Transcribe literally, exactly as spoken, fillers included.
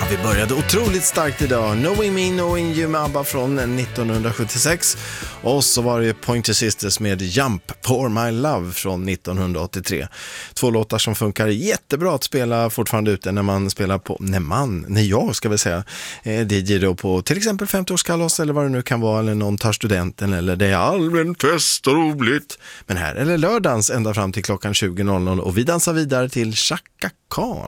Vi började otroligt starkt idag. Knowing Me, Knowing You med ABBA från nittonhundrasjuttiosex. Och så var det Pointer Sisters med Jump For My Love från nittonhundraåttiotre. Två låtar som funkar jättebra att spela fortfarande ute när man spelar på, när man, när jag ska väl säga, eh, D J då på till exempel femtioårskalas eller vad det nu kan vara, eller någon tar studenten eller det är allmän fest och roligt. Men här är det lördagens ända fram till klockan tjugo och vi dansar vidare till Chaka Khan.